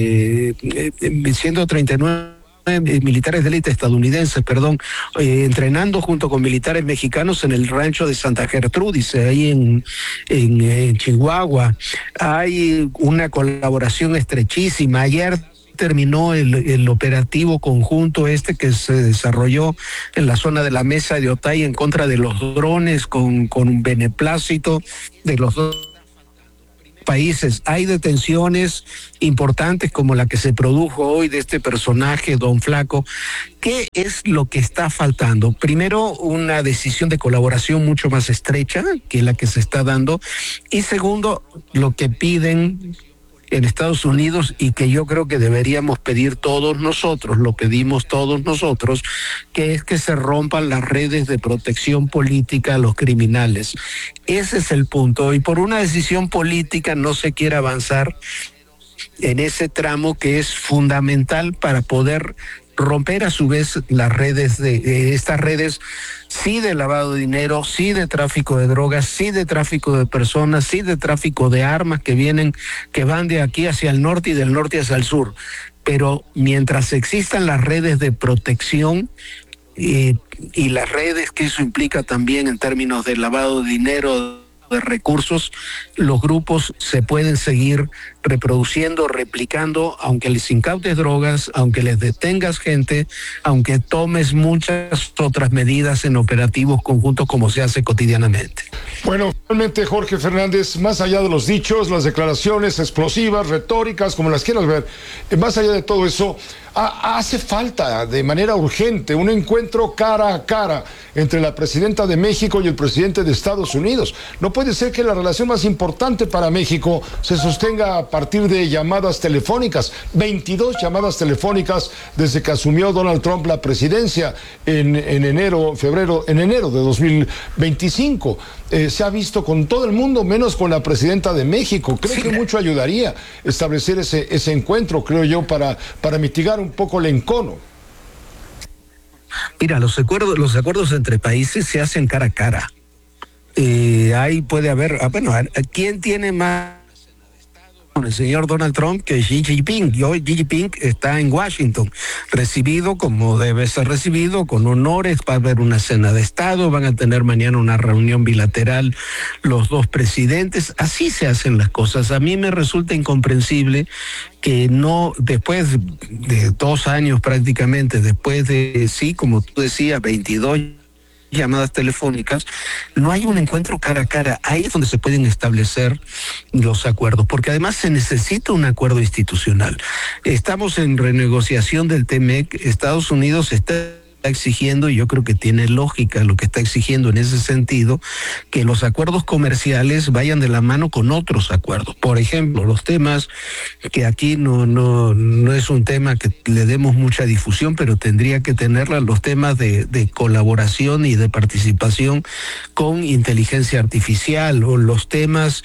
139 militares de élite estadounidenses, entrenando junto con militares mexicanos en el rancho de Santa Gertrudis, ahí en Chihuahua. Hay una colaboración estrechísima. Ayer terminó el operativo conjunto que se desarrolló en la zona de la Mesa de Otay en contra de los drones con un beneplácito de los dos países. Hay detenciones importantes como la que se produjo hoy de este personaje, Don Flaco. ¿Qué es lo que está faltando? Primero, una decisión de colaboración mucho más estrecha que la que se está dando. Y segundo, lo que piden en Estados Unidos y que yo creo que deberíamos pedir todos nosotros, lo pedimos todos nosotros, que es que se rompan las redes de protección política a los criminales. Ese es el punto. Y por una decisión política no se quiere avanzar en ese tramo que es fundamental para poder romper a su vez las redes estas redes, sí de lavado de dinero, sí de tráfico de drogas, sí de tráfico de personas, sí de tráfico de armas que van de aquí hacia el norte y del norte hacia el sur. Pero mientras existan las redes de protección y las redes que eso implica también en términos de lavado de dinero, de recursos, los grupos se pueden seguir reproduciendo, replicando, aunque les incautes drogas, aunque les detengas gente, aunque tomes muchas otras medidas en operativos conjuntos como se hace cotidianamente. Bueno, realmente, Jorge Fernández, más allá de los dichos, las declaraciones explosivas, retóricas, como las quieras ver, más allá de todo eso, hace falta de manera urgente un encuentro cara a cara entre la presidenta de México y el presidente de Estados Unidos. No puede ser que la relación más importante para México se sostenga a partir de llamadas telefónicas. 22 llamadas telefónicas desde que asumió Donald Trump la presidencia en enero de 2025. Se ha visto con todo el mundo, menos con la presidenta de México. Creo que mucho ayudaría establecer ese encuentro, creo yo, para mitigar un poco el encono. Mira, los acuerdos entre países se hacen cara a cara. Ahí puede haber, ¿quién tiene más con el señor Donald Trump que Xi Jinping? Y hoy Xi Jinping está en Washington, recibido como debe ser recibido, con honores. Va a haber una cena de Estado, van a tener mañana una reunión bilateral los dos presidentes. Así se hacen las cosas. A mí me resulta incomprensible que no, después de 2 años prácticamente, después de, sí, como tú decías, 22 llamadas telefónicas, no hay un encuentro cara a cara. Ahí es donde se pueden establecer los acuerdos, porque además se necesita un acuerdo institucional. Estamos en renegociación del TMEC. Estados Unidos está exigiendo, y yo creo que tiene lógica lo que está exigiendo en ese sentido, que los acuerdos comerciales vayan de la mano con otros acuerdos. Por ejemplo, los temas que aquí no es un tema que le demos mucha difusión, pero tendría que tenerla, los temas de colaboración y de participación con inteligencia artificial, o los temas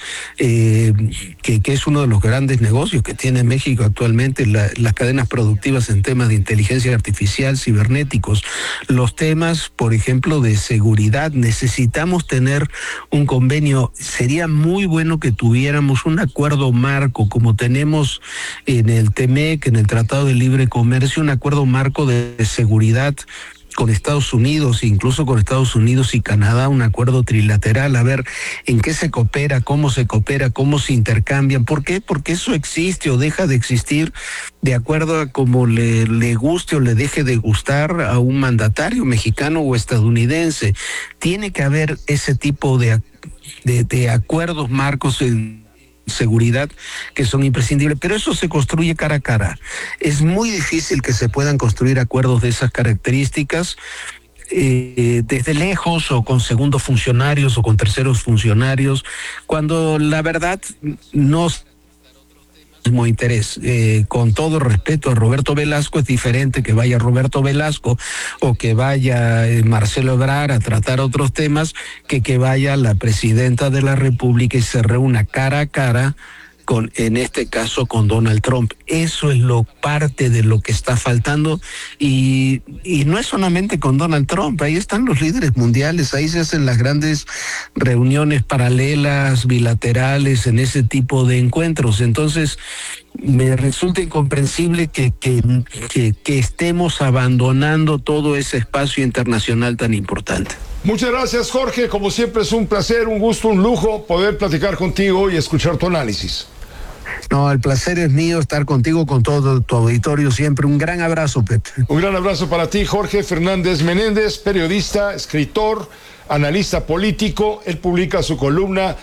que es uno de los grandes negocios que tiene México actualmente, las cadenas productivas en temas de inteligencia artificial, cibernéticos. Los temas, por ejemplo, de seguridad. Necesitamos tener un convenio. Sería muy bueno que tuviéramos un acuerdo marco, como tenemos en el TMEC, en el Tratado de Libre Comercio, un acuerdo marco de seguridad con Estados Unidos, incluso con Estados Unidos y Canadá, un acuerdo trilateral, a ver en qué se coopera, cómo se intercambian. ¿Por qué? Porque eso existe o deja de existir de acuerdo a cómo le guste o le deje de gustar a un mandatario mexicano o estadounidense. Tiene que haber ese tipo de acuerdos marcos en seguridad que son imprescindibles, pero eso se construye cara a cara. Es muy difícil que se puedan construir acuerdos de esas características desde lejos o con segundos funcionarios o con terceros funcionarios, cuando la verdad no es mismo interés. Con todo respeto a Roberto Velasco, es diferente que vaya Roberto Velasco o que vaya Marcelo Ebrard a tratar otros temas que vaya la presidenta de la República y se reúna cara a cara en este caso con Donald Trump. Eso es parte de lo que está faltando y no es solamente con Donald Trump, ahí están los líderes mundiales, ahí se hacen las grandes reuniones paralelas, bilaterales, en ese tipo de encuentros. Entonces me resulta incomprensible que estemos abandonando todo ese espacio internacional tan importante. Muchas gracias, Jorge. Como siempre es un placer, un gusto, un lujo poder platicar contigo y escuchar tu análisis. No, el placer es mío estar contigo, con todo tu auditorio siempre. Un gran abrazo, Pepe. Un gran abrazo para ti, Jorge Fernández Menéndez, periodista, escritor, analista político. Él publica su columna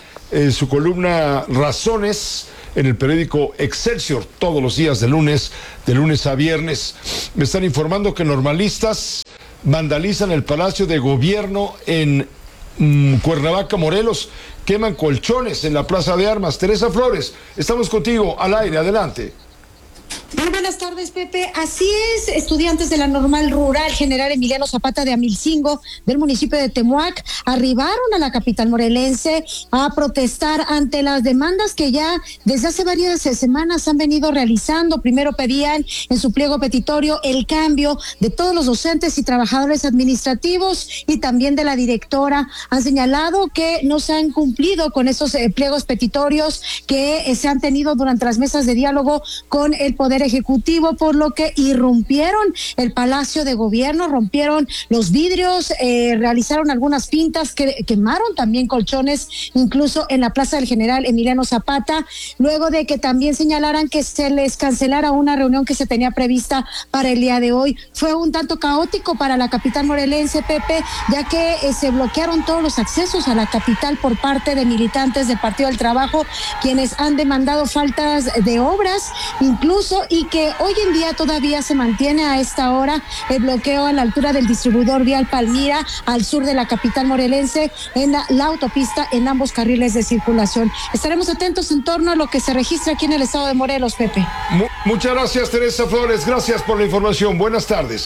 Razones en el periódico Excelsior todos los días de lunes a viernes. Me están informando que normalistas vandalizan el Palacio de Gobierno en Cuernavaca, Morelos. Queman colchones en la Plaza de Armas. Teresa Flores, estamos contigo al aire, adelante. Muy buenas tardes, Pepe. Así es, estudiantes de la Normal Rural General Emiliano Zapata de Amilcingo, del municipio de Temuac, arribaron a la capital morelense a protestar ante las demandas que ya desde hace varias semanas han venido realizando. Primero pedían en su pliego petitorio el cambio de todos los docentes y trabajadores administrativos y también de la directora. Han señalado que no se han cumplido con esos pliegos petitorios que se han tenido durante las mesas de diálogo con el Poder Ejecutivo, por lo que irrumpieron el Palacio de Gobierno, rompieron los vidrios, realizaron algunas pintas, quemaron también colchones, incluso en la Plaza del General Emiliano Zapata, luego de que también señalaran que se les cancelara una reunión que se tenía prevista para el día de hoy. Fue un tanto caótico para la capital morelense, Pepe, ya que se bloquearon todos los accesos a la capital por parte de militantes del Partido del Trabajo, quienes han demandado faltas de obras, incluso, y que hoy en día todavía se mantiene a esta hora el bloqueo a la altura del distribuidor vial Palmira, al sur de la capital morelense, en la autopista en ambos carriles de circulación. Estaremos atentos en torno a lo que se registra aquí en el estado de Morelos, Pepe. Muchas gracias, Teresa Flores, gracias por la información. Buenas tardes.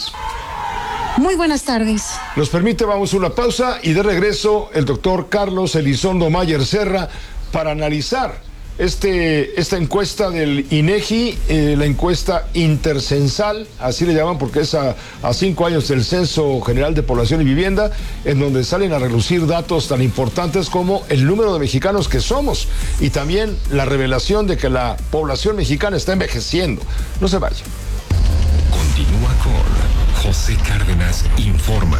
Muy buenas tardes. Nos permite, vamos a una pausa y de regreso el doctor Carlos Elizondo Mayer Serra para analizar esta encuesta del INEGI, la encuesta intercensal, así le llaman porque es a 5 años del Censo General de Población y Vivienda, en donde salen a relucir datos tan importantes como el número de mexicanos que somos y también la revelación de que la población mexicana está envejeciendo. No se vaya. Continúa con José Cárdenas Informa.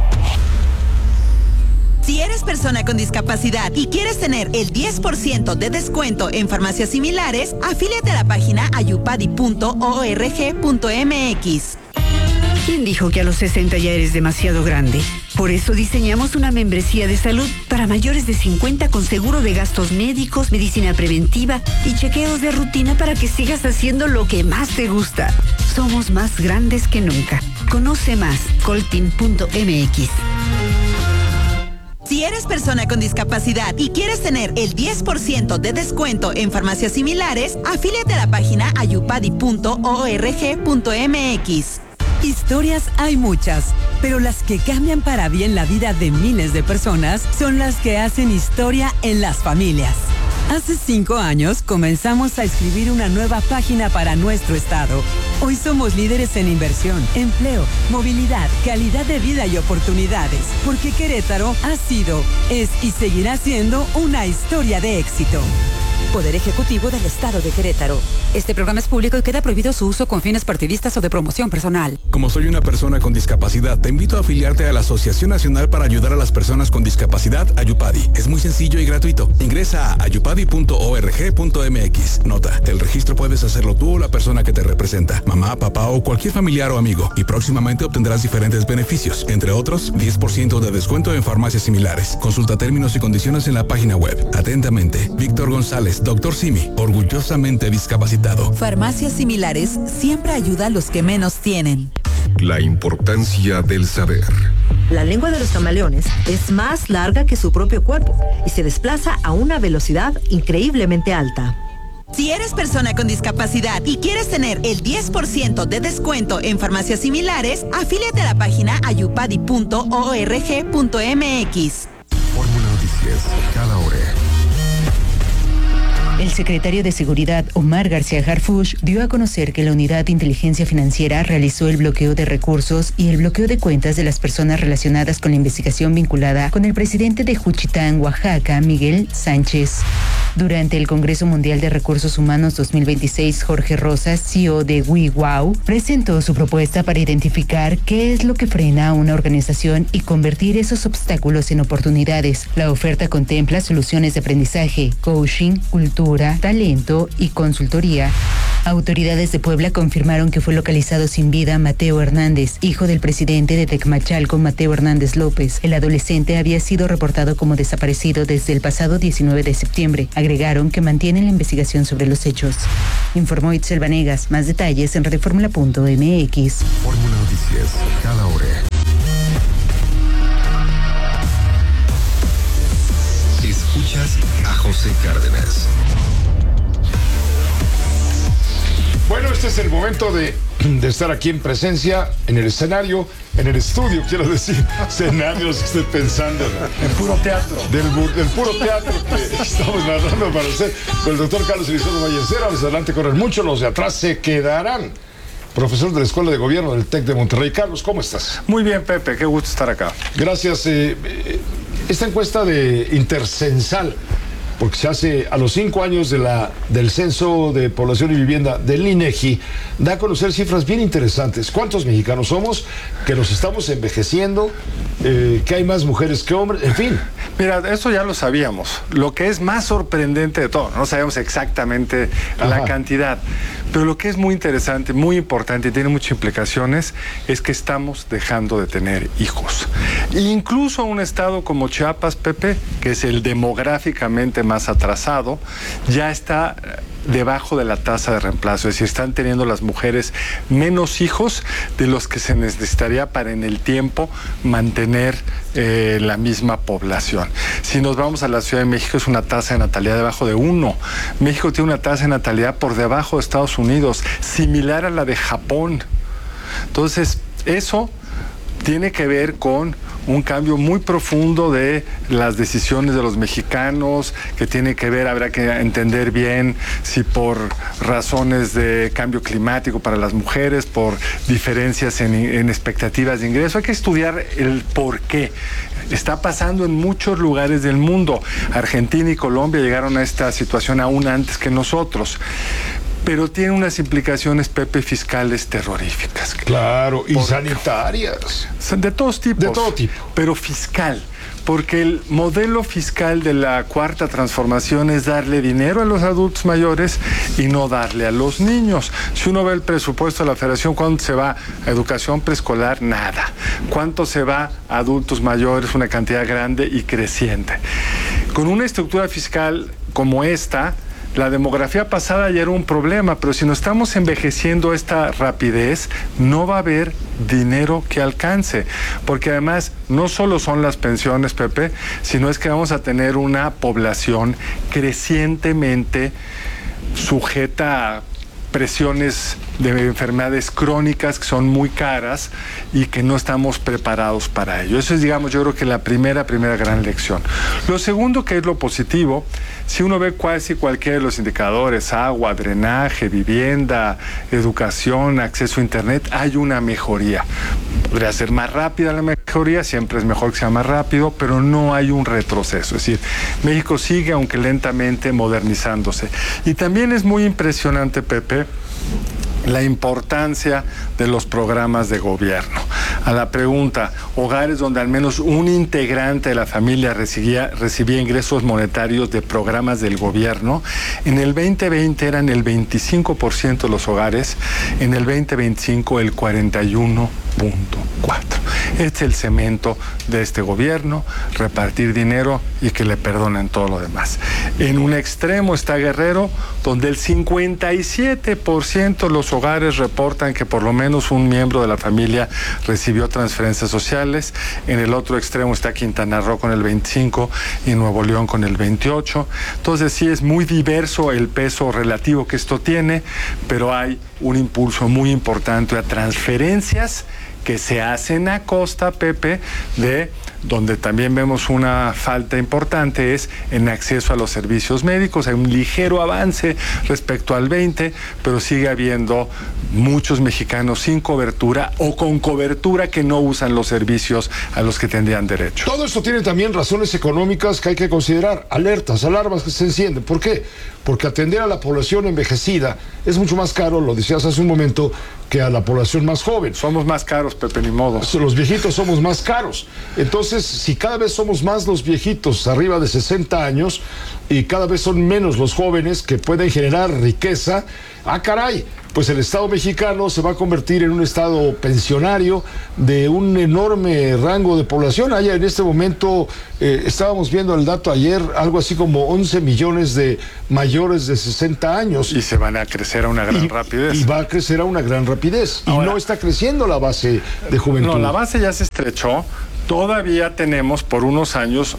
Si eres persona con discapacidad y quieres tener el 10% de descuento en farmacias similares, afíliate a la página ayupadi.org.mx. ¿Quién dijo que a los 60 ya eres demasiado grande? Por eso diseñamos una membresía de salud para mayores de 50 con seguro de gastos médicos, medicina preventiva y chequeos de rutina para que sigas haciendo lo que más te gusta. Somos más grandes que nunca. Conoce más, coltin.mx. Si eres persona con discapacidad y quieres tener el 10% de descuento en farmacias similares, afíliate a la página ayupadi.org.mx. Historias hay muchas, pero las que cambian para bien la vida de miles de personas son las que hacen historia en las familias. Hace 5 años comenzamos a escribir una nueva página para nuestro estado. Hoy somos líderes en inversión, empleo, movilidad, calidad de vida y oportunidades, porque Querétaro ha sido, es y seguirá siendo una historia de éxito. Poder Ejecutivo del Estado de Querétaro. Este programa es público y queda prohibido su uso con fines partidistas o de promoción personal. Como soy una persona con discapacidad, te invito a afiliarte a la Asociación Nacional para Ayudar a las Personas con Discapacidad, Ayupadi. Es muy sencillo y gratuito. Ingresa a ayupadi.org.mx. Nota, el registro puedes hacerlo tú o la persona que te representa, mamá, papá o cualquier familiar o amigo. Y próximamente obtendrás diferentes beneficios, entre otros, 10% de descuento en farmacias similares. Consulta términos y condiciones en la página web. Atentamente, Víctor González, Dr. Simi, orgullosamente discapacitado. Farmacias similares siempre ayuda a los que menos tienen. La importancia del saber. La lengua de los camaleones es más larga que su propio cuerpo y se desplaza a una velocidad increíblemente alta. Si eres persona con discapacidad y quieres tener el 10% de descuento en farmacias similares, afíliate a la página ayupadi.org.mx. Fórmula Noticias, cada hora. El secretario de Seguridad, Omar García Harfuch, dio a conocer que la Unidad de Inteligencia Financiera realizó el bloqueo de recursos y el bloqueo de cuentas de las personas relacionadas con la investigación vinculada con el presidente de Juchitán, Oaxaca, Miguel Sánchez. Durante el Congreso Mundial de Recursos Humanos 2026, Jorge Rosas, CEO de WeWow, presentó su propuesta para identificar qué es lo que frena a una organización y convertir esos obstáculos en oportunidades. La oferta contempla soluciones de aprendizaje, coaching, cultura, talento y consultoría. Autoridades de Puebla confirmaron que fue localizado sin vida Mateo Hernández, hijo del presidente de Tecmachalco, Mateo Hernández López. El adolescente había sido reportado como desaparecido desde el pasado 19 de septiembre. Agregaron que mantienen la investigación sobre los hechos. Informó Itzel Vanegas. Más detalles en radioformula.mx. Fórmula Noticias, cada hora. Escuchas a José Cárdenas. Bueno, este es el momento de estar aquí en presencia, en el escenario, en el estudio, quiero decir, escenarios que estoy pensando. El puro teatro. Del puro teatro que estamos narrando para usted, con el doctor Carlos Elizondo Ballesteros. Los de adelante corren mucho, los de atrás se quedarán. Profesor de la Escuela de Gobierno del TEC de Monterrey. Carlos, ¿cómo estás? Muy bien, Pepe, qué gusto estar acá. Gracias. Esta encuesta de Intercensal, porque se hace a los 5 años del Censo de Población y Vivienda del INEGI, da a conocer cifras bien interesantes. ¿Cuántos mexicanos somos? Que nos estamos envejeciendo, que hay más mujeres que hombres, en fin. Mira, eso ya lo sabíamos. Lo que es más sorprendente de todo, no sabemos exactamente la cantidad, pero lo que es muy interesante, muy importante y tiene muchas implicaciones, es que estamos dejando de tener hijos. E incluso un estado como Chiapas, Pepe, que es el demográficamente más atrasado, ya está debajo de la tasa de reemplazo, es decir, están teniendo las mujeres menos hijos de los que se necesitaría para en el tiempo mantener la misma población. Si nos vamos a la Ciudad de México, es una tasa de natalidad debajo de 1. México tiene una tasa de natalidad por debajo de Estados Unidos, similar a la de Japón. Entonces, eso tiene que ver con un cambio muy profundo de las decisiones de los mexicanos, que tiene que ver, habrá que entender bien si por razones de cambio climático para las mujeres, por diferencias en expectativas de ingreso, hay que estudiar el por qué. Está pasando en muchos lugares del mundo. Argentina y Colombia llegaron a esta situación aún antes que nosotros. Pero tiene unas implicaciones, Pepe, fiscales terroríficas. Claro, y sanitarias. De todos tipos. De todo tipo. Pero fiscal. Porque el modelo fiscal de la Cuarta Transformación es darle dinero a los adultos mayores y no darle a los niños. Si uno ve el presupuesto de la Federación, ¿cuánto se va a educación preescolar? Nada. ¿Cuánto se va a adultos mayores? Una cantidad grande y creciente. Con una estructura fiscal como esta, la demografía pasada ya era un problema, pero si nos estamos envejeciendo a esta rapidez, no va a haber dinero que alcance, porque además no solo son las pensiones, Pepe, sino es que vamos a tener una población crecientemente sujeta a presiones de enfermedades crónicas que son muy caras y que no estamos preparados para ello. Eso es, digamos, yo creo que la primera gran lección. Lo segundo, que es lo positivo, si uno ve casi cualquiera de los indicadores, agua, drenaje, vivienda, educación, acceso a internet, hay una mejoría. Podría ser más rápida la mejoría, siempre es mejor que sea más rápido, pero no hay un retroceso. Es decir, México sigue, aunque lentamente, modernizándose. Y también es muy impresionante, Pepe, la importancia de los programas de gobierno. A la pregunta, hogares donde al menos un integrante de la familia recibía ingresos monetarios de programas del gobierno, en el 2020 eran el 25% de los hogares, en el 2025 el 41.4%. Este es el cemento de este gobierno, repartir dinero y que le perdonen todo lo demás. En un extremo está Guerrero, donde el 57% de los hogares reportan que por lo menos un miembro de la familia recibió transferencias sociales. En el otro extremo está Quintana Roo con el 25% y Nuevo León con el 28%. Entonces sí es muy diverso el peso relativo que esto tiene, pero hay un impulso muy importante a transferencias que se hacen a costa, Pepe, de donde también vemos una falta importante es en acceso a los servicios médicos. Hay un ligero avance respecto al 20, pero sigue habiendo muchos mexicanos sin cobertura o con cobertura que no usan los servicios a los que tendrían derecho. Todo esto tiene también razones económicas que hay que considerar, alertas, alarmas que se encienden. ¿Por qué? Porque atender a la población envejecida es mucho más caro, lo decías hace un momento, que a la población más joven. Somos más caros, Pepe, ni modo. Los viejitos somos más caros. Entonces, si cada vez somos más los viejitos arriba de 60 años y cada vez son menos los jóvenes que pueden generar riqueza, caray, pues el Estado mexicano se va a convertir en un Estado pensionario de un enorme rango de población. Hay en este momento, estábamos viendo el dato ayer, algo así como 11 millones de mayores de 60 años. Y se van a crecer a una gran rapidez. Y va a crecer a una gran rapidez. Ahora, y no está creciendo la base de juventud. No, la base ya se estrechó. Todavía tenemos por unos años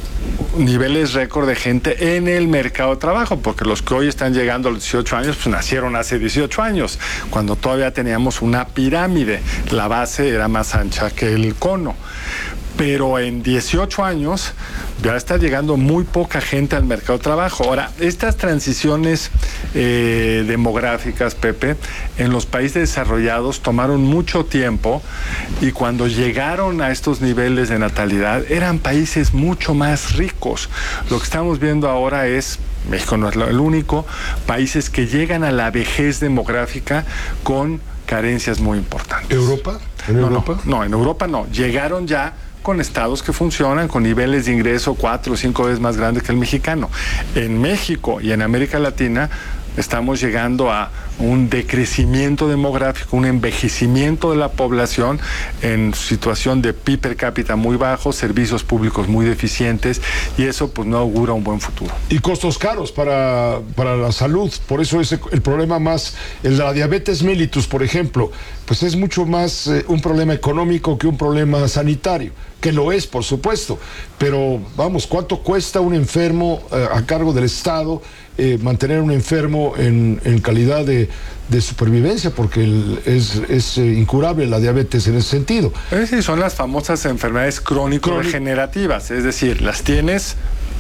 niveles récord de gente en el mercado de trabajo, porque los que hoy están llegando a los 18 años, pues nacieron hace 18 años, cuando todavía teníamos una pirámide, la base era más ancha que el cono. Pero en 18 años ya está llegando muy poca gente al mercado de trabajo. Ahora, estas transiciones demográficas, Pepe, en los países desarrollados tomaron mucho tiempo y cuando llegaron a estos niveles de natalidad eran países mucho más ricos. Lo que estamos viendo ahora es, México no es el único, países que llegan a la vejez demográfica con carencias muy importantes. ¿Europa? ¿En Europa? No, en Europa no. Llegaron ya con estados que funcionan, con niveles de ingreso 4 o 5 veces más grandes que el mexicano. En México y en América Latina estamos llegando a un decrecimiento demográfico, un envejecimiento de la población en situación de PIB per cápita muy bajo, servicios públicos muy deficientes, y eso pues no augura un buen futuro. Y costos caros para la salud, por eso es el problema más, la diabetes mellitus, por ejemplo, pues es mucho más un problema económico que un problema sanitario, que lo es, por supuesto, pero vamos, ¿cuánto cuesta un enfermo a cargo del Estado mantener un enfermo en calidad de supervivencia? Porque es incurable la diabetes en ese sentido. Sí, son las famosas enfermedades crónico-degenerativas, es decir, las tienes,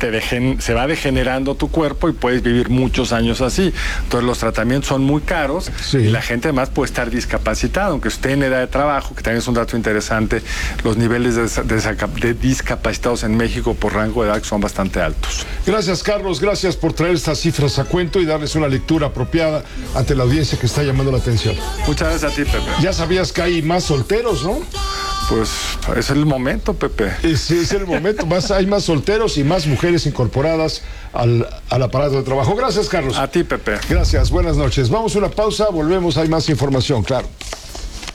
se va degenerando tu cuerpo y puedes vivir muchos años así. Entonces los tratamientos son muy caros, sí, y la gente además puede estar discapacitada, aunque esté en edad de trabajo, que también es un dato interesante. Los niveles de discapacitados en México por rango de edad son bastante altos. Gracias, Carlos, gracias por traer estas cifras a cuento y darles una lectura apropiada ante la audiencia que está llamando la atención. Muchas gracias a ti, Pepe. Ya sabías que hay más solteros, ¿no? Pues es el momento, Pepe. Sí, es el momento. Hay más solteros y más mujeres incorporadas al aparato de trabajo. Gracias, Carlos. A ti, Pepe. Gracias, buenas noches. Vamos a una pausa, volvemos, hay más información, claro.